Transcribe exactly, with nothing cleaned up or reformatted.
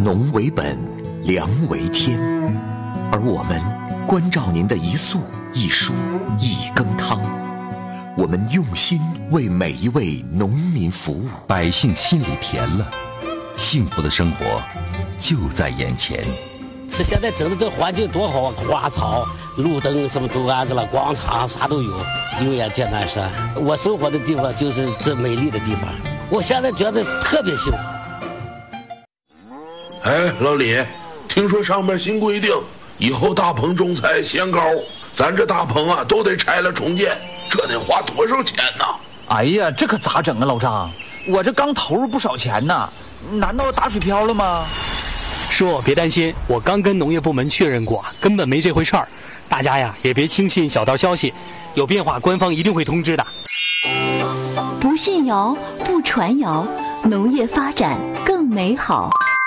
农为本，粮为天，而我们关照您的一粟一蔬一羹汤，我们用心为每一位农民服务， 百姓心里甜了，幸福的生活就在眼前。 这现在整的这环境多好啊，花草、路灯什么都安置了，广场啥都有。永远见南山，我生活的地方就是这美丽的地方，我现在觉得特别幸福。 哎，老李，听说上面新规定，以后大棚种菜限高，咱这大棚啊都得拆了重建，这得花多少钱呢？ 哎呀，这可咋整啊，老张？我这刚投入不少钱呢，难道打水漂了吗？ 叔，别担心，我刚跟农业部门确认过，根本没这回事儿。大家呀，也别轻信小道消息，有变化官方一定会通知的。 不信谣，不传谣，农业发展更美好。